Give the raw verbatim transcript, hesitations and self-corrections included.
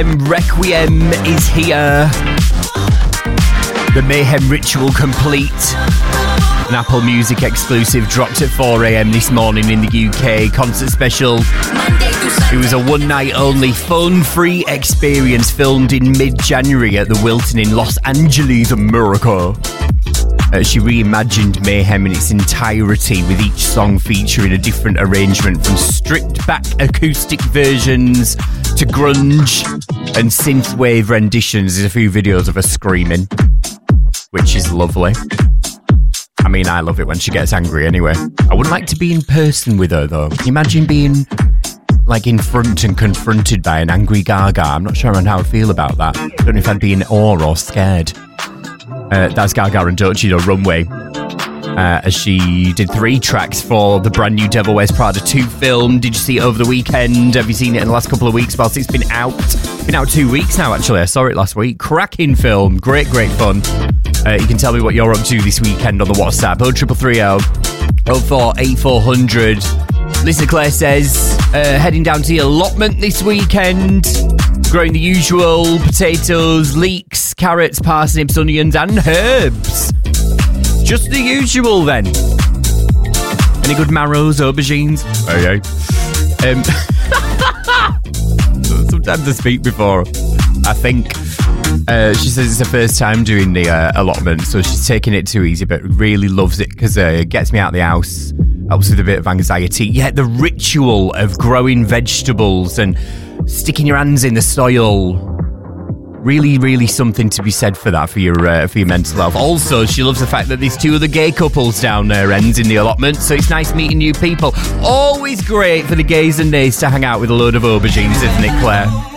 Mayhem Requiem is here. The Mayhem Ritual Complete, an Apple Music exclusive, dropped at four a.m. this morning in the U K. Concert special. It was a one-night only fun-free experience filmed in mid-January at the Wilton in Los Angeles, America. Uh, she reimagined Mayhem in its entirety, with each song featuring a different arrangement, from stripped-back acoustic versions to grunge and synthwave renditions. There's a few videos of her screaming, which is lovely. I mean, I love it when she gets angry anyway. I would like to be in person with her, though. Can you imagine being, like, in front and confronted by an angry Gaga? I'm not sure on how I feel about that. I don't know if I'd be in awe or scared. Uh, that's Gaga and Don't You Know Runway, uh, as she did three tracks for the brand new Devil Wears Prada two film. Did you see it over the weekend? Have you seen it in the last couple of weeks whilst it's been out? It's been out two weeks now, actually. I saw it last week. Cracking film. Great, great fun. Uh, you can tell me what you're up to this weekend on the WhatsApp. oh three three three oh oh four eight four hundred. Lisa Claire says, uh, heading down to the allotment this weekend. Growing the usual potatoes, leeks, carrots, parsnips, onions and herbs. Just the usual then. Any good marrows, aubergines? Oh yeah. Um, sometimes I speak before I think. Uh, she says it's her first time doing the uh, allotment, so she's taking it too easy, but really loves it because uh, it gets me out of the house, helps with a bit of anxiety. Yeah, the ritual of growing vegetables and sticking your hands in the soil, really, really something to be said for that, for your uh, for your mental health. Also, she loves the fact that there's two other gay couples down there ends in the allotment, so it's nice meeting new people. Always great for the gays and nays to hang out with a load of aubergines, isn't it, Claire?